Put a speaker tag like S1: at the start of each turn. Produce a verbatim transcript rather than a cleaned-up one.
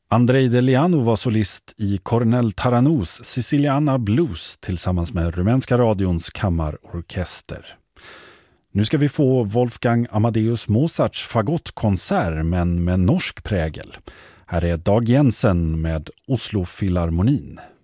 S1: Andrei Delianu var solist i Cornel Taranous Siciliana Blues tillsammans med rumänska radions kammarorkester. Nu ska vi få Wolfgang Amadeus Mozarts fagottkonsert men med norsk prägel. Här är Dag Jensen med Oslo Filharmonin.